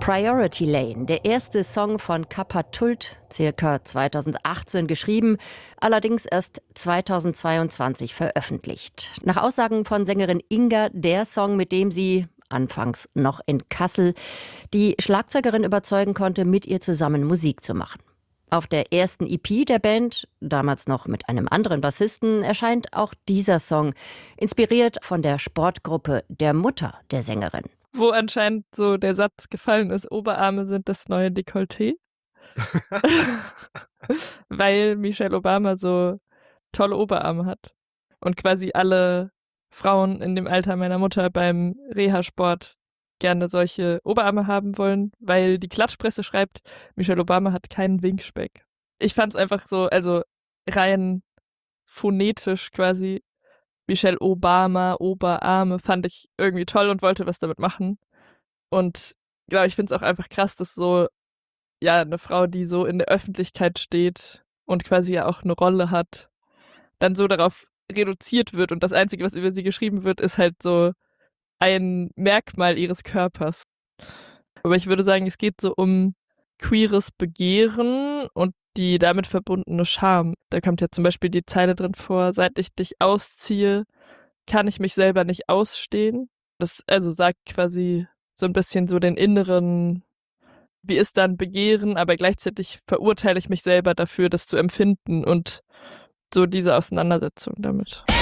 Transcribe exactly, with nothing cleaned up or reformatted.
Priority Lane, der erste Song von Kappa Tult, circa zweitausendachtzehn geschrieben, allerdings erst zweitausendzweiundzwanzig veröffentlicht. Nach Aussagen von Sängerin Inga der Song, mit dem sie, anfangs noch in Kassel, die Schlagzeugerin überzeugen konnte, mit ihr zusammen Musik zu machen. Auf der ersten E P der Band, damals noch mit einem anderen Bassisten, erscheint auch dieser Song, inspiriert von der Sportgruppe der Mutter der Sängerin. Wo anscheinend so der Satz gefallen ist, Oberarme sind das neue Dekolleté. Weil Michelle Obama so tolle Oberarme hat. Und quasi alle Frauen in dem Alter meiner Mutter beim Reha-Sport gerne solche Oberarme haben wollen, weil die Klatschpresse schreibt, Michelle Obama hat keinen Winkspeck. Ich fand es einfach so, also rein phonetisch quasi, Michelle Obama, Oberarme, fand ich irgendwie toll und wollte was damit machen. Und glaube, ich finde es auch einfach krass, dass so, ja, eine Frau, die so in der Öffentlichkeit steht und quasi ja auch eine Rolle hat, dann so darauf reduziert wird und das Einzige, was über sie geschrieben wird, ist halt so ein Merkmal ihres Körpers. Aber ich würde sagen, es geht so um queeres Begehren und die damit verbundene Scham. Da kommt ja zum Beispiel die Zeile drin vor, seit ich dich ausziehe, kann ich mich selber nicht ausstehen. Das also sagt quasi so ein bisschen so den inneren, wie ist dann Begehren, aber gleichzeitig verurteile ich mich selber dafür, das zu empfinden und so diese Auseinandersetzung damit.